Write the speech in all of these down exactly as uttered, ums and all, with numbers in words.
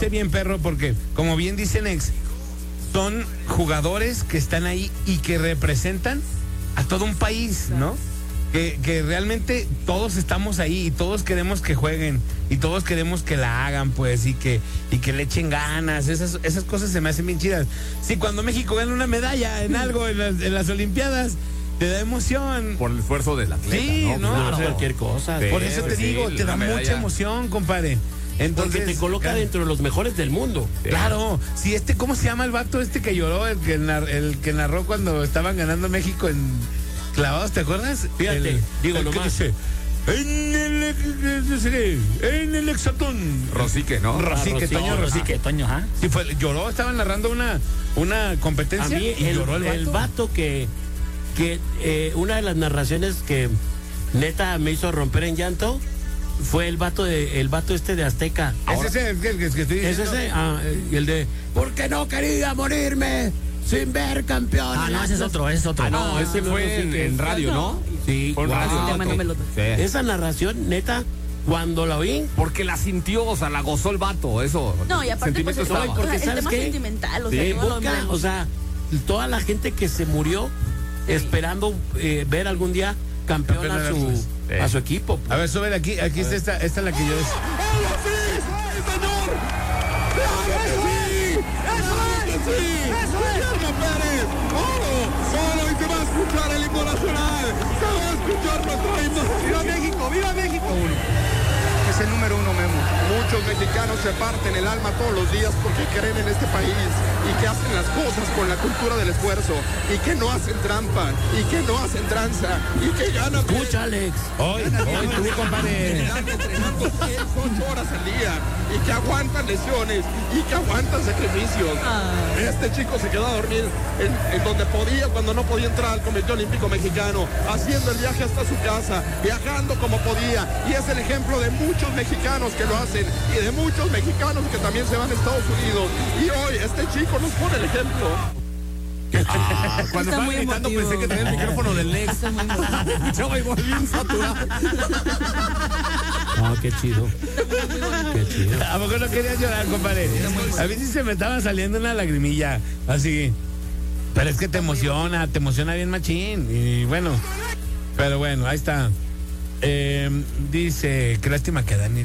bien, perro, porque como bien dice Nex, son jugadores que están ahí y que representan a todo un país, ¿no? Que, que realmente todos estamos ahí y todos queremos que jueguen y todos queremos que la hagan, pues, y que, y que le echen ganas. Esas, esas cosas se me hacen bien chidas. Sí, cuando México gana una medalla en algo, en las, en las Olimpiadas, te da emoción. Por el esfuerzo del atleta, sí, ¿no? no, Claro, o sea, cualquier cosa. Sí, por eso te sí, digo, te da medalla. mucha emoción, compadre. Entonces, Porque te coloca claro, dentro de los mejores del mundo. Claro, si este, ¿cómo se llama el vato este que lloró, el que, nar, el que narró cuando estaban ganando México en clavados, ¿te acuerdas? Fíjate, el, digo el que nomás. dice, en el, en el hexatón. Rosique, ¿no? Rosique, Rosique, Toño Rosique. Rosique. Toño, ¿ah? Sí, fue, lloró, estaban narrando una, una A competencia mí y el, lloró el vato. el vato que, que eh, una de las narraciones que neta me hizo romper en llanto fue el vato de el vato este de Azteca. Es ese el que, el que estoy Es diciendo. ese, ah, y el de porque no quería morirme sin ver campeón. Ah, no, ese es otro, ese es otro. Ah, no, Ah, ese no, fue sí en, que- en radio, ¿no? Sí, Fue en wow. radio. Ese tema no me lo- Sí. Esa narración, neta, cuando la oí, Porque la sintió, o sea, la gozó el vato, eso. No, y aparte pues Sentimiento el, estaba. No, y porque el ¿sabes tema qué? sentimental, o sea, de todo lo boca, vemos. o sea, toda la gente que se murió esperando eh, ver algún día campeón Campeón a de su, Atlas. Sí. a su equipo. A ver, sube aquí, aquí está esta, esta es la que yo decía. ¡Viva México! ¡Viva México! Es el número uno, Memo. Muchos mexicanos se parten el alma todos los días porque creen en este país y que hacen las cosas con la cultura del esfuerzo y que no hacen trampa y que no hacen tranza y que ganan. Escucha, Alex. Hoy, hoy tú, compadre. Entrenando, entrenando seis, ocho horas al día y que aguantan lesiones y que aguantan sacrificios. Este chico se quedó a dormir en, en donde podía, cuando no podía entrar al Comité Olímpico Mexicano, haciendo el viaje hasta su casa, viajando como podía, y es el ejemplo de muchos mexicanos que lo hacen y de muchos mexicanos que también se van a Estados Unidos, y hoy este chico nos pone el ejemplo. Ah, cuando Está estaba muy gritando emotivo. pensé que tenía el micrófono del Nex. Escuchaba igual bien saturado. Ah, qué chido. Qué chido. ¿A poco no querías llorar, compadre? A mí sí se me estaba saliendo una lagrimilla, así. Pero es que te emociona, te emociona bien machín. Y bueno, pero bueno, ahí está. Eh, dice, qué lástima que Daniel.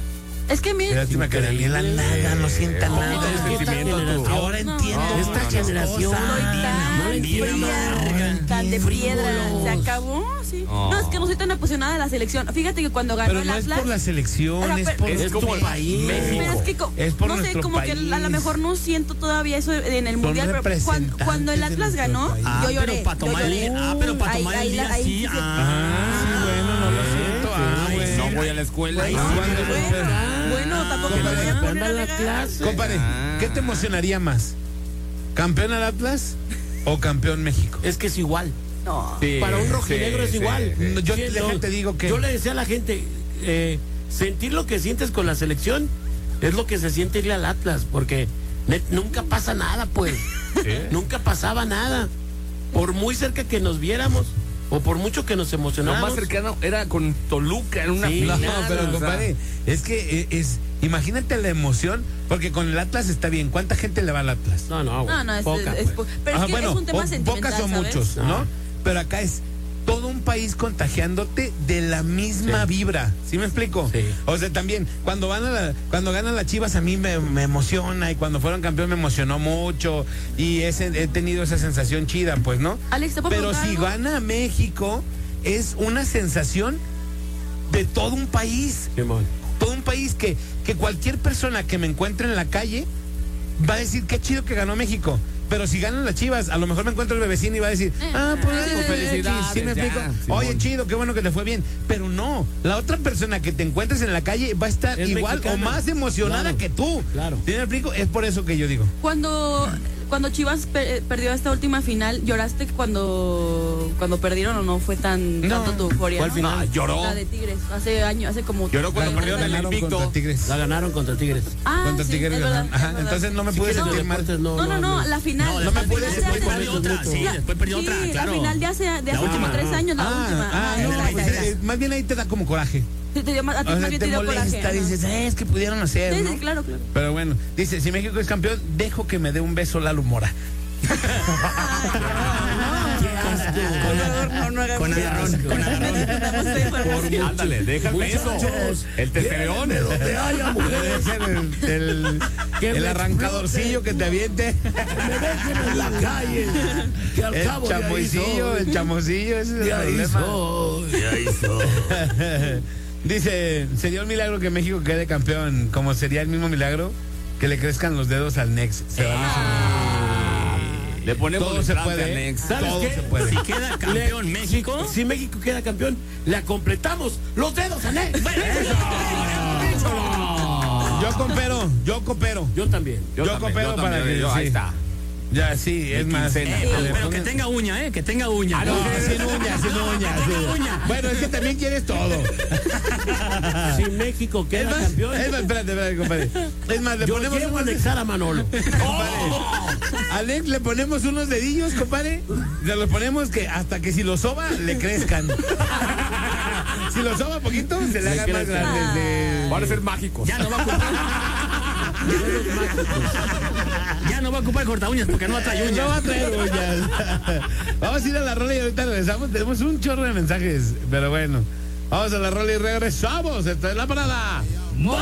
Es que mira, Qué lástima que Daniela nada, no sienta ¿Cómo nada. tienes Es que esta sentimiento tú? generación- Ahora No, entiendo no, esta muchas generación cosas. soy tan no le entiendo fría, nada. tan de piedra, se acabó, sí. Oh. No, es que no soy tan apasionada de la selección. Fíjate que cuando ganó Pero el no es Atlas, por la selección, Pero, es pero- por Es nuestro como el país. México. pero es que co- Es por no sé, nuestro como que a lo país. mejor no siento todavía eso en el Son mundial, pero cuando, representantes cuando el de Atlas nuestro ganó, país. Ah, yo lloré. pero para yo tomar lloré. el, ah, pero para Ahí- tomar ahí el la- día ahí sí. sí se- Ah, sí, bueno, no lo siento. Ah, sí, bueno. No voy a la escuela. Ay, Ah, ¿cuándo? Bueno, bueno, tampoco me voy a poner a la alegar. clase. Compadre, ¿qué te emocionaría más? ¿Campeón al Atlas o campeón México? Es que es igual. No. sí, Para un rojinegro sí, es sí, igual. sí. No, yo Sí, te- no, te digo que- Yo le decía a la gente, eh, sentir lo que sientes con la selección es lo que se siente irle al Atlas, porque net- nunca pasa nada, pues. Nunca pasaba nada. Por muy cerca que nos viéramos, o por mucho que nos Lo emocionáramos. más cercano era con Toluca en una Sí, final. No, pero o sea, compadre, es que eh, es, imagínate la emoción, porque con el Atlas está bien. ¿Cuánta gente le va al Atlas? No, no, güey, No, no, es, poca, es- es pues. po- pero Ah, es que bueno, es un tema o- sentimental, pocas o ¿sabes? muchos, ¿no? Ah. Pero acá es todo un país contagiándote de la misma Sí. vibra. ¿Sí me explico? Sí. O sea, también, cuando van a la, cuando ganan las Chivas a mí me, me emociona, y cuando fueron campeón me emocionó mucho, y ese, he tenido esa sensación chida, pues, ¿no? Alex, ¿te puedo Pero preguntar si algo? gana México, es una sensación de todo un país. Simón. Todo un país que, que cualquier persona que me encuentre en la calle va a decir qué chido que ganó México. Pero si ganan las Chivas, a lo mejor me encuentro el vecino y va a decir, ah, pues Ah, eh, felicidades, ¿sí me ya, explico? Simón. Oye, chido, qué bueno que te fue bien. Pero no, la otra persona que te encuentres en la calle va a estar Es igual mexicana. o más emocionada Claro, que tú. claro. ¿Sí me explico? Es por eso que yo digo. Cuando, cuando Chivas pe- perdió esta última final, ¿lloraste cuando, cuando perdieron o no fue tan No. tanto tu euforia? ¿Cuál ¿no? final? Ah, lloró. La de Tigres, hace años, hace como... Lloró cuando Ay, perdieron el ¿verdad? invicto. contra Tigres. La ganaron contra Tigres. Ah, Contra sí, Tigres es ganaron. verdad, Ajá, es verdad. entonces no me Si pude quieres sentir de mal. deportes, No, no, no, la final. No, la no me final puedes de después hace- perdió otra, sí, la- después perdió otra, sí, claro. la final de hace, de hace La como última. tres años, la Ah, última. ah, Ajá, no, esa, pues, esa, esa. eh, más bien ahí te da como coraje. Te, te dio más, a ti O más sea, bien te te dio molesta, coraje. dices, eh, es que pudieron hacer, Sí, ¿no? sí, claro, claro. Pero bueno, dice, si México es campeón, dejo que me dé un beso Lalo Mora. Por favor, no, no hagas Con eso. agarrón, con agarrón. Necesitamos esa información. Ándale, déjame eso. El tetereón. donde haya mujeres, el, el, Que el me arrancadorcillo que te aviente. que me dejen en la calle. Que al El cabo de ahí chamoycillo, soy. el chamoycillo, ese es el De ahí problema. soy, de ahí soy. Dice, sería un milagro que México quede campeón, como sería el mismo milagro que le crezcan los dedos al Nex. Se van a Le ponemos Todo el se frente puede, al Nex. ¿Sabes todo qué? se puede. Si queda campeón México, Si México queda campeón, le completamos los dedos a Nex. Yo coopero, yo coopero. Yo también. Yo, también, coopero yo para también, que yo- sí. ahí está. Ya, sí, es más. quincena. eh, le pero que ponen- tenga uña, ¿eh? Que tenga uña. No, sin uñas, sin uñas. sí. Bueno, es que también quieres todo. Si México Es queda más, campeón, es más, espérate, espérate, compadre. Es más, le yo ponemos llevo a unos, anexar a Manolo. compadre. Alex, le ponemos unos dedillos, compadre. Se los ponemos que hasta que si los soba, le crezcan. Si los soba poquito, se le Le hagan más crezcan. grandes. De... Van a ser mágicos. Ya no va a ocupar. Ya no va a ocupar corta uñas porque no trae No va a uñas. traer uñas. Vamos a ir a la rola y ahorita regresamos. Tenemos un chorro de mensajes, pero bueno. Vamos a la rola y regresamos. Esta es la parada.